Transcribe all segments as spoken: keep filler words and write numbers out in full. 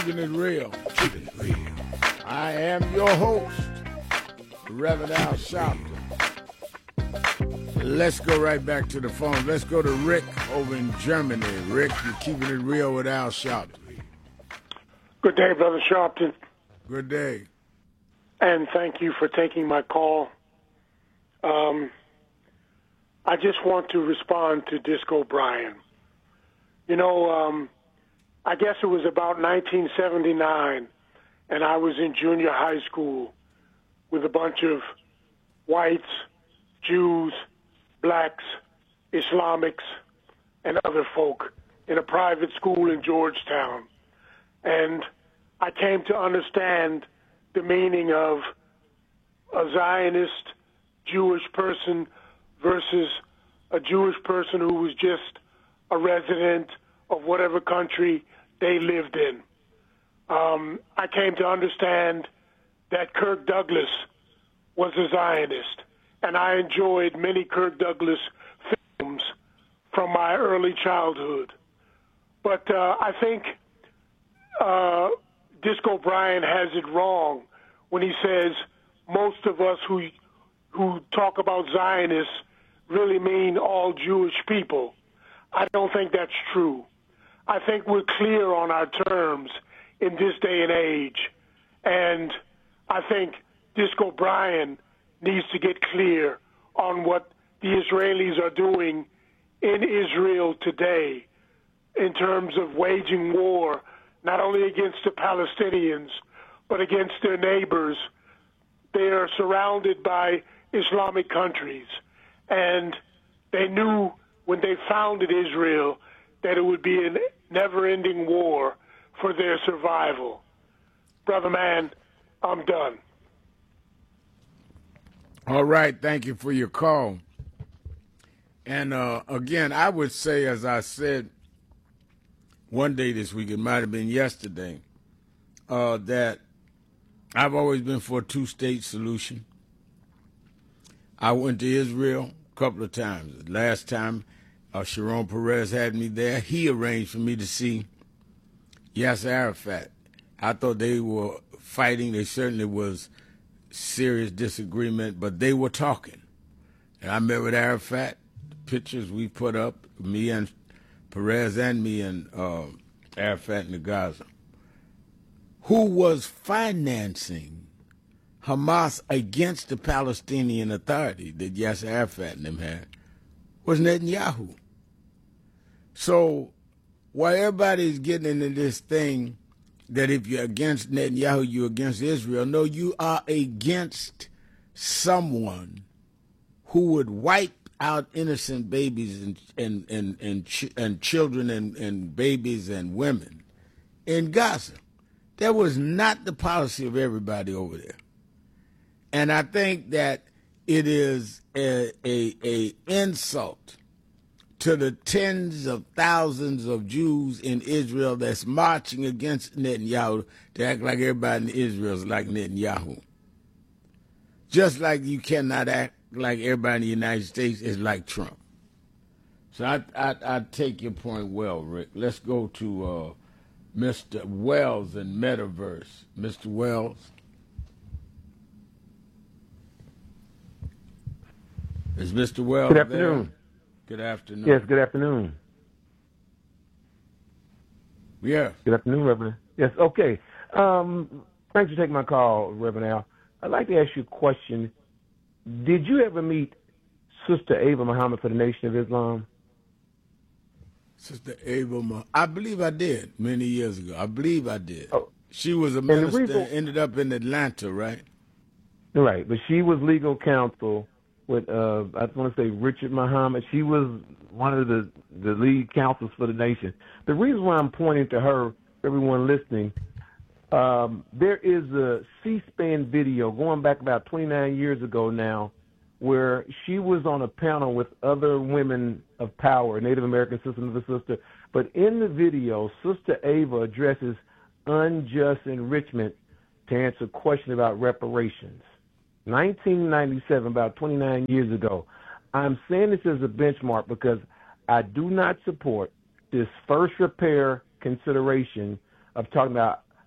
Keeping it real. Keeping it real. I am your host, Reverend Al Sharpton. Let's go right back to the phone. Let's go to Rick over in Germany. Rick, you're keeping it real with Al Sharpton. Good day, Brother Sharpton. Good day. And thank you for taking my call. Um, I just want to respond to Disco Brian. You know, um, I guess it was about nineteen seventy-nine, and I was in junior high school with a bunch of whites, Jews, blacks, Islamics, and other folk in a private school in Georgetown. And I came to understand the meaning of a Zionist Jewish person versus a Jewish person who was just a resident of whatever country they lived in. Um, I came to understand that Kirk Douglas was a Zionist, and I enjoyed many Kirk Douglas films from my early childhood. But uh, I think uh, Disco Brian has it wrong when he says most of us who who talk about Zionists really mean all Jewish people. I don't think that's true. I think we're clear on our terms in this day and age, and I think Disco Brian needs to get clear on what the Israelis are doing in Israel today in terms of waging war, not only against the Palestinians, but against their neighbors. They are surrounded by Islamic countries, and they knew when they founded Israel that it would be a never-ending war for their survival. Brother man, I'm done. All right, thank you for your call. And uh, again, I would say, as I said one day this week, it might have been yesterday, uh, that I've always been for a two-state solution. I went to Israel a couple of times. Last time, uh, Sharon Peres had me there. He arranged for me to see Yasser Arafat. I thought they were fighting. There certainly was serious disagreement, but they were talking. And I met with Arafat. The pictures we put up, me and Peres and me and uh, Arafat in the Gaza. Who was financing Hamas against the Palestinian Authority that Yasser Arafat and them had was Netanyahu. So while everybody's getting into this thing that if you're against Netanyahu, you're against Israel, no, you are against someone who would wipe out innocent babies and and and and, ch- and children and, and babies and women in Gaza. That was not the policy of everybody over there. And I think that it is a, a, a insult to the tens of thousands of Jews in Israel that's marching against Netanyahu to act like everybody in Israel is like Netanyahu. Just like you cannot act like everybody in the United States is like Trump. So I, I, I take your point well, Rick. Let's go to uh, Mister Wells in Metaverse. Mister Wells. Is Mister Wells Good afternoon. There? Good afternoon. Yes, good afternoon. Yeah. Good afternoon, Reverend. Yes, okay. Um, thanks for taking my call, Reverend Al. I'd like to ask you a question. Did you ever meet Sister Ava Muhammad for the Nation of Islam? Sister Ava Muhammad. I believe I did many years ago. I believe I did. Oh. She was a minister, reason, ended up in Atlanta, right? Right, but she was legal counsel with, uh, I want to say Richard Muhammad. She was one of the, the lead counsels for the nation. The reason why I'm pointing to her, everyone listening, um, there is a C-SPAN video going back about twenty-nine years ago now where she was on a panel with other women of power, Native American Sister and the Sister. But in the video, Sister Ava addresses unjust enrichment to answer a question about reparations. nineteen ninety-seven, about twenty-nine years ago. I'm saying this as a benchmark because I do not support this first repair consideration of talking about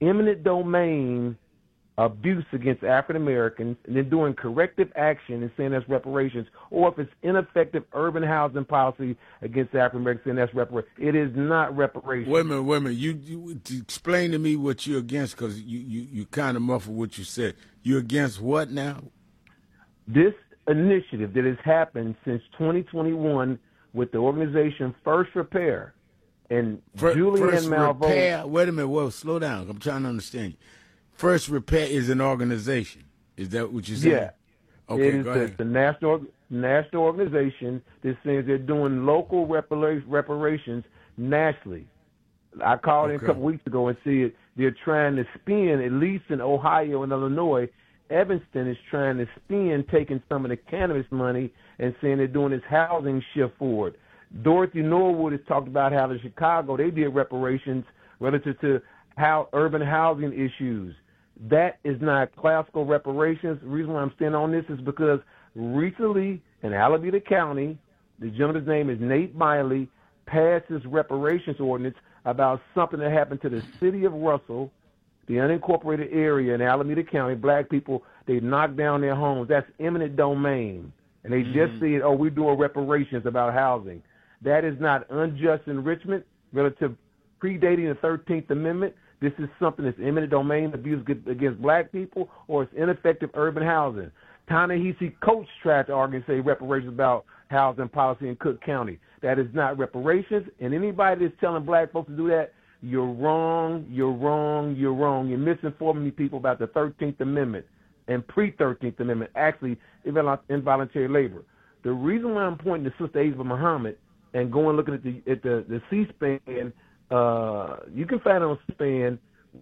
eminent domain abuse against African Americans, and then doing corrective action and saying that's reparations, or if it's ineffective urban housing policy against African Americans, saying that's reparations. It is not reparations. Wait a minute, wait a minute. You, you explain to me what you're against, because you, you, you kind of muffled what you said. You're against what now? This initiative that has happened since twenty twenty-one with the organization First Repair and First, Julianne First Malveaux. Repair. Wait a minute. Whoa, slow down. I'm trying to understand you. First Repair is an organization. Is that what you're saying? Yeah. Okay, it is go the, ahead. the national national organization that says they're doing local repara- reparations nationally. I called Okay. in a couple weeks ago and said they're trying to spin, at least in Ohio and Illinois, Evanston is trying to spin taking some of the cannabis money and saying they're doing this housing shift forward. Dorothy Norwood has talked about how in Chicago they did reparations relative to how urban housing issues. That is not classical reparations. The reason why I'm standing on this is because recently in Alameda County, the gentleman's name is Nate Miley, passed his reparations ordinance about something that happened to the city of Russell, the unincorporated area in Alameda County. Black people, they knocked down their homes. That's eminent domain. And they mm-hmm. just said, oh, we're doing reparations about housing. That is not unjust enrichment relative predating the thirteenth Amendment. This is something that's eminent domain abuse against black people, or it's ineffective urban housing. Ta-Nehisi Coates tried to argue and say reparations about housing policy in Cook County. That is not reparations, and anybody that's telling black folks to do that, you're wrong, you're wrong, you're wrong. You're misinforming people about the thirteenth Amendment and pre-thirteenth Amendment, actually involuntary labor. The reason why I'm pointing to Sister Ava Muhammad and going looking at the at the, the C-SPAN, uh, you can find it on C-SPAN.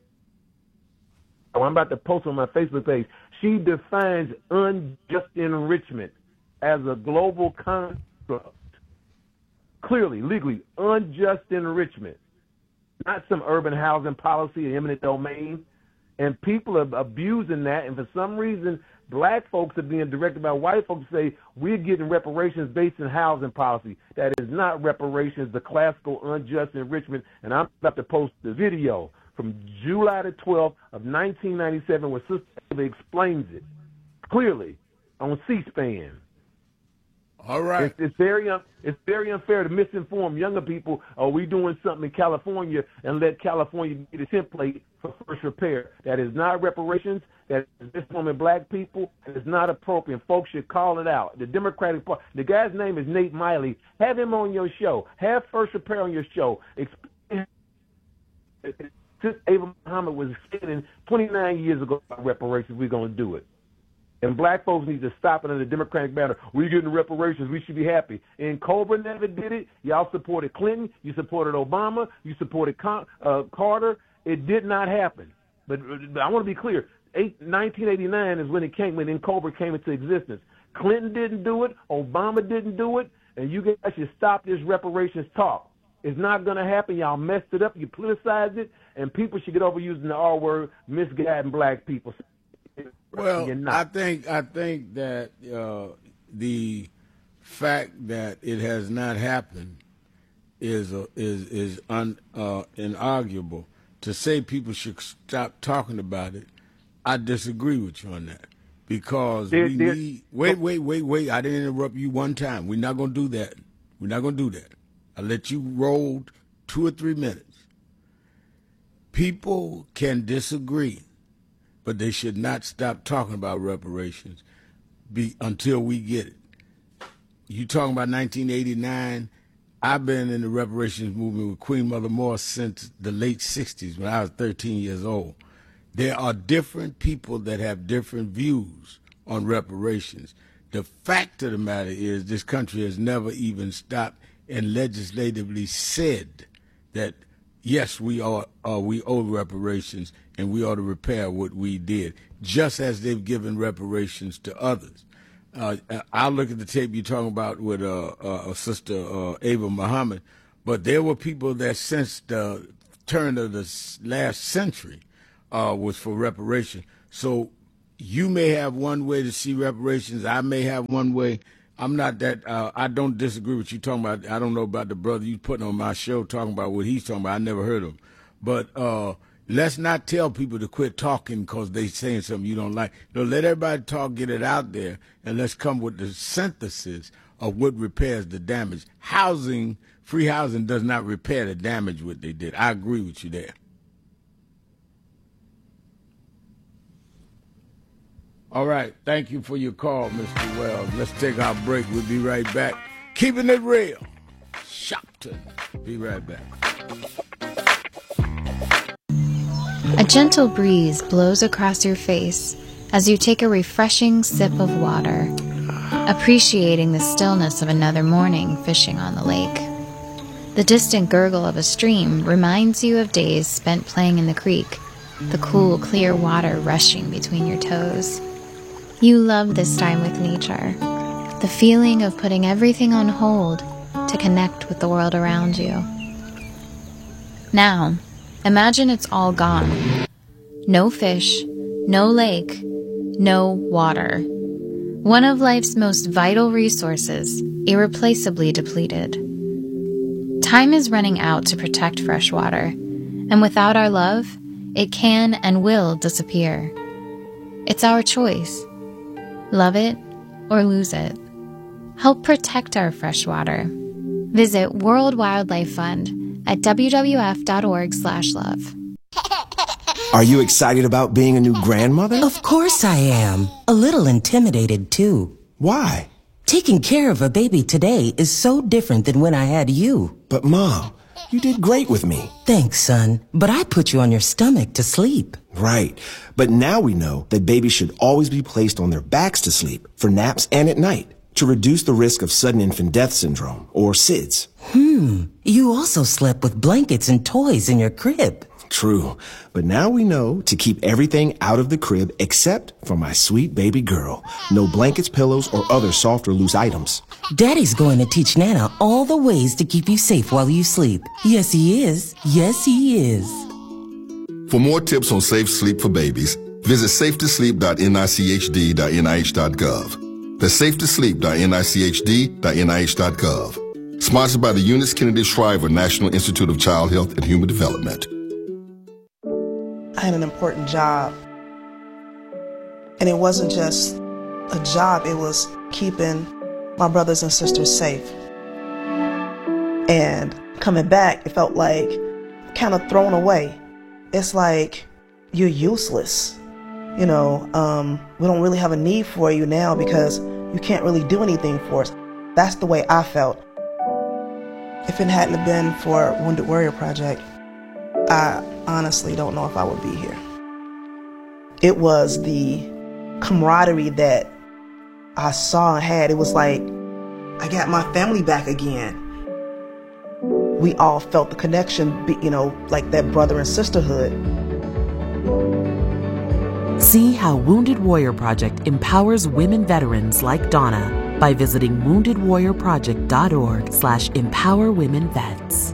Oh, I'm about to post on my Facebook page. She defines unjust enrichment as a global construct. Clearly, legally, unjust enrichment, not some urban housing policy or eminent domain. And people are abusing that, and for some reason, black folks are being directed by white folks to say, we're getting reparations based on housing policy. That is not reparations, the classical unjust enrichment. And I'm about to post the video from July the twelfth of nineteen ninety-seven where Sister Ava explains it clearly on C-SPAN. All right. It's, it's very un, it's very unfair to misinform younger people. Oh, we doing something in California and let California be the template for First Repair. That is not reparations. That is misinforming black people. And it's not appropriate. Folks should call it out. The Democratic Party. The guy's name is Nate Miley. Have him on your show. Have First Repair on your show. Explain. Since Ava Muhammad was saying twenty-nine years ago about reparations, we're going to do it. And black folks need to stop it under the Democratic banner. We're getting reparations. We should be happy. And Cobra never did it. Y'all supported Clinton. You supported Obama. You supported Con- uh, Carter. It did not happen. But, but I want to be clear. Eight, nineteen eighty-nine is when it came, when Cobra came into existence. Clinton didn't do it. Obama didn't do it. And you guys should stop this reparations talk. It's not going to happen. Y'all messed it up. You politicized it. And people should get over using the R word, misguiding black people. Well, I think I think that uh, the fact that it has not happened is uh, is is un, uh, inarguable. To say people should stop talking about it, I disagree with you on that, because there, we there, need. Wait, wait, wait, wait! I didn't interrupt you one time. We're not going to do that. We're not going to do that. I let you roll two or three minutes. People can disagree, but they should not stop talking about reparations be, until we get it. You talking about nineteen eighty-nine, I've been in the reparations movement with Queen Mother Moore since the late sixties when I was thirteen years old. There are different people that have different views on reparations. The fact of the matter is this country has never even stopped and legislatively said that yes, we are, uh, we owe reparations and we ought to repair what we did, just as they've given reparations to others. Uh, I'll look at the tape you're talking about with uh, uh, Sister uh, Ava Muhammad, but there were people that since the turn of the last century uh, was for reparation. So you may have one way to see reparations. I may have one way. I'm not that, uh, I don't disagree with you talking about, I don't know about the brother you putting on my show talking about what he's talking about. I never heard of him. But uh, let's not tell people to quit talking because they saying something you don't like. No, let everybody talk, get it out there, and let's come with the synthesis of what repairs the damage. Housing, free housing does not repair the damage what they did. I agree with you there. All right. Thank you for your call, Mister Wells. Let's take our break. We'll be right back. Keeping it real. Shopton. Be right back. A gentle breeze blows across your face as you take a refreshing sip of water, appreciating the stillness of another morning fishing on the lake. The distant gurgle of a stream reminds you of days spent playing in the creek, the cool, clear water rushing between your toes. You love this time with nature, the feeling of putting everything on hold to connect with the world around you. Now, imagine it's all gone. No fish, no lake, no water. One of life's most vital resources, irreplaceably depleted. Time is running out to protect fresh water, and without our love, it can and will disappear. It's our choice. Love it or lose it. Help protect our fresh water. Visit World Wildlife Fund at w w f dot org slash love. Are you excited about being a new grandmother? Of course I am. A little intimidated, too. Why? Taking care of a baby today is so different than when I had you. But Mom, you did great with me. Thanks, son. But I put you on your stomach to sleep. Right. But now we know that babies should always be placed on their backs to sleep for naps and at night to reduce the risk of sudden infant death syndrome, or S I D S. Hmm. You also slept with blankets and toys in your crib. True. But now we know to keep everything out of the crib except for my sweet baby girl. No blankets, pillows, or other soft or loose items. Daddy's going to teach Nana all the ways to keep you safe while you sleep. Yes, he is. Yes, he is. For more tips on safe sleep for babies, visit safe to sleep dot N I C H D dot N I H dot gov. That's safe to sleep dot N I C H D dot N I H dot gov. Sponsored by the Eunice Kennedy Shriver National Institute of Child Health and Human Development. I had an important job. And it wasn't just a job, it was keeping my brothers and sisters safe. And coming back, it felt like kind of thrown away. It's like you're useless. You know, um, we don't really have a need for you now because you can't really do anything for us. That's the way I felt. If it hadn't have been for Wounded Warrior Project, I honestly don't know if I would be here. It was the camaraderie that I saw and had. It was like I got my family back again. We all felt the connection, you know, like that brother and sisterhood. See how Wounded Warrior Project empowers women veterans like Donna by visiting wounded warrior project dot org slash empower women vets.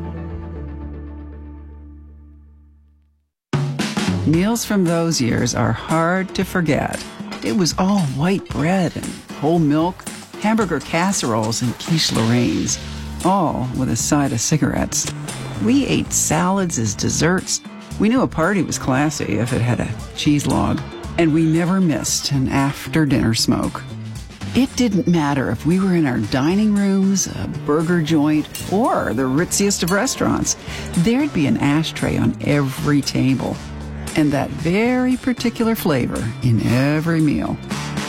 Meals from those years are hard to forget. It was all white bread and whole milk, hamburger casseroles and quiche Lorraine's, all with a side of cigarettes. We ate salads as desserts. We knew a party was classy if it had a cheese log, and we never missed an after-dinner smoke. It didn't matter if we were in our dining rooms, a burger joint, or the ritziest of restaurants. There'd be an ashtray on every table, and that very particular flavor in every meal.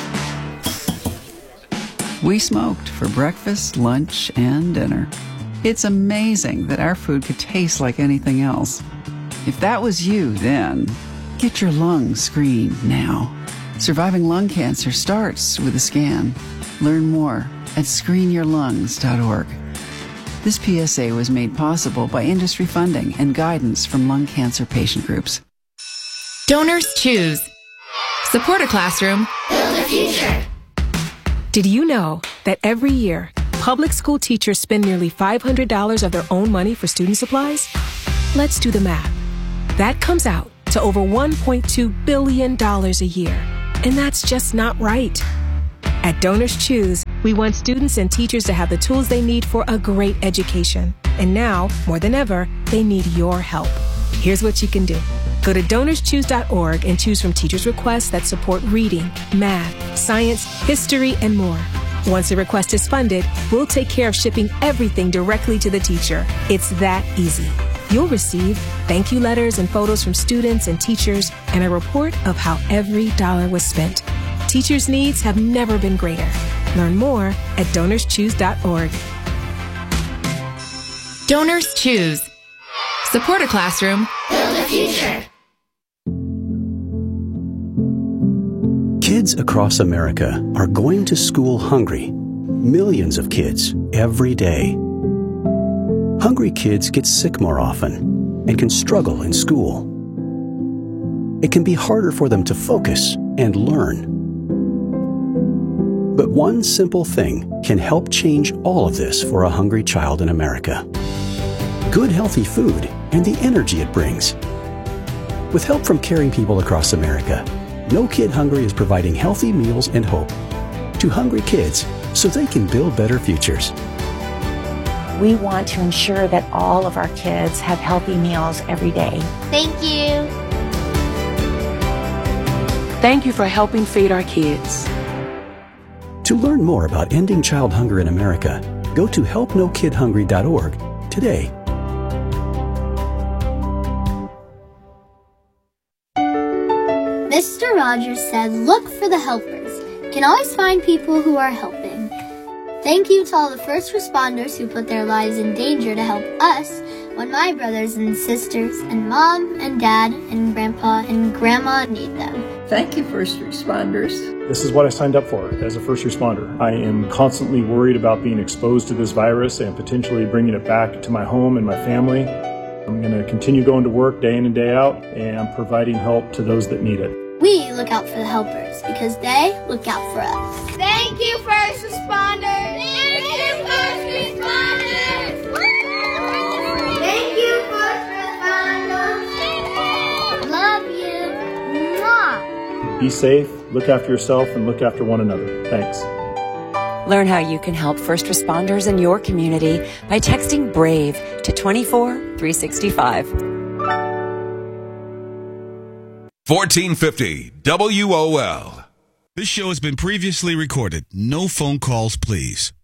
We smoked for breakfast, lunch, and dinner. It's amazing that our food could taste like anything else. If that was you then, get your lungs screened now. Surviving lung cancer starts with a scan. Learn more at screen your lungs dot org. This P S A was made possible by industry funding and guidance from lung cancer patient groups. Donors choose. Support a classroom. Build a future. Did you know that every year, public school teachers spend nearly five hundred dollars of their own money for student supplies? Let's do the math. That comes out to over one point two billion dollars a year. And that's just not right. At Donors Choose, we want students and teachers to have the tools they need for a great education. And now, more than ever, they need your help. Here's what you can do. Go to donors choose dot org and choose from teachers' requests that support reading, math, science, history, and more. Once a request is funded, we'll take care of shipping everything directly to the teacher. It's that easy. You'll receive thank you letters and photos from students and teachers and a report of how every dollar was spent. Teachers' needs have never been greater. Learn more at donors choose dot org. Donors Choose. Support a classroom. Build a future. Kids across America are going to school hungry. Millions of kids every day. Hungry kids get sick more often and can struggle in school. It can be harder for them to focus and learn. But one simple thing can help change all of this for a hungry child in America. Good, healthy food and the energy it brings. With help from caring people across America, No Kid Hungry is providing healthy meals and hope to hungry kids so they can build better futures. We want to ensure that all of our kids have healthy meals every day. Thank you. Thank you for helping feed our kids. To learn more about ending child hunger in America, go to help no kid hungry dot org today. Mister Rogers said, look for the helpers. You can always find people who are helping. Thank you to all the first responders who put their lives in danger to help us when my brothers and sisters and mom and dad and grandpa and grandma need them. Thank you, first responders. This is what I signed up for as a first responder. I am constantly worried about being exposed to this virus and potentially bringing it back to my home and my family. I'm going to continue going to work day in and day out and providing help to those that need it. We look out for the helpers because they look out for us. Thank you, first responders! Thank you, first responders! Thank you, first responders! Love you! Mwah! Be safe, look after yourself, and look after one another. Thanks. Learn how you can help first responders in your community by texting BRAVE to twenty-four three sixty-five. fourteen fifty W O L. This show has been previously recorded. No phone calls, please.